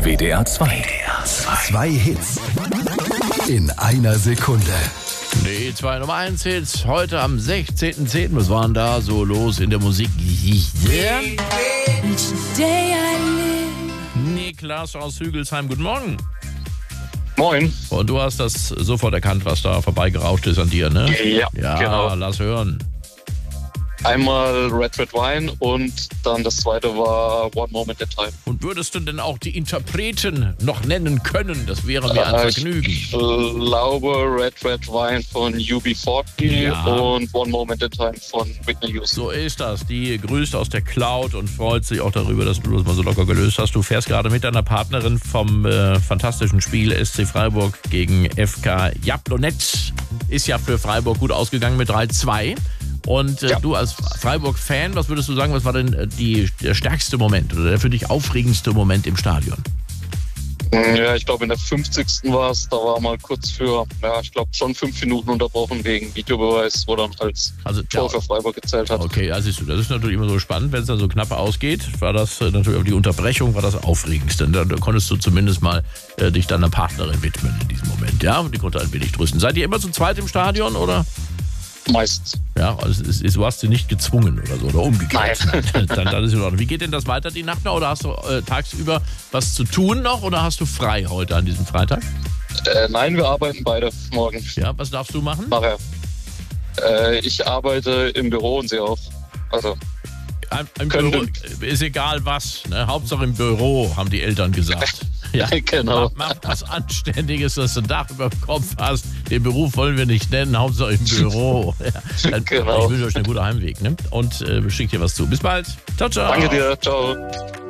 WDR 2. Zwei Hits in einer Sekunde. Die 2 Nummer 1 Hits heute am 16.10. Was waren da so los in der Musikgeschichte? Niklas aus Hügelsheim, guten Morgen. Moin. Und du hast das sofort erkannt, was da vorbeigerauscht ist an dir, ne? Ja, genau. Lass hören. Einmal Red Red Wine und dann das zweite war One Moment at a Time. Und würdest du denn auch die Interpreten noch nennen können? Das wäre mir ein Vergnügen. Ich glaube Red Red Wine von UB40 und One Moment at a Time von Whitney Houston. So ist das. Die grüßt aus der Cloud und freut sich auch darüber, dass du das mal so locker gelöst hast. Du fährst gerade mit deiner Partnerin vom fantastischen Spiel SC Freiburg gegen FK Jablonec. Ist ja für Freiburg gut ausgegangen mit 3-2. Und du als Freiburg-Fan, was würdest du sagen, was war denn der stärkste Moment oder der für dich aufregendste Moment im Stadion? Ja, ich glaube in der 50. war es, da war mal kurz für, ich glaube schon 5 Minuten unterbrochen wegen Videobeweis, wo dann als Tor für Freiburg gezählt hat. Okay, also siehst du, das ist natürlich immer so spannend, wenn es dann so knapp ausgeht. War das natürlich auch die Unterbrechung, war das Aufregendste. Da konntest du zumindest mal dich deiner Partnerin widmen in diesem Moment, ja? Und die konnte ein wenig trösten. Seid ihr immer zu zweit im Stadion, oder? Meistens. Ja, also du hast sie nicht gezwungen oder so, oder umgekehrt. Nein. Dann ist es in Ordnung. Wie geht denn das weiter die Nacht noch? Oder hast du tagsüber was zu tun noch oder hast du frei heute an diesem Freitag? Nein, wir arbeiten beide morgen. Ja, was darfst du machen? Nachher. Ich arbeite im Büro und sie auch. Also im Büro ist egal was, ne? Hauptsache im Büro, haben die Eltern gesagt. Ja, genau. Mach was Anständiges, dass du ein Dach über dem Kopf hast. Den Beruf wollen wir nicht nennen, Hauptsache im Büro. Ja, genau. Ich wünsche euch einen guten Heimweg, ne? Und schickt dir was zu. Bis bald. Ciao, ciao. Danke dir. Ciao.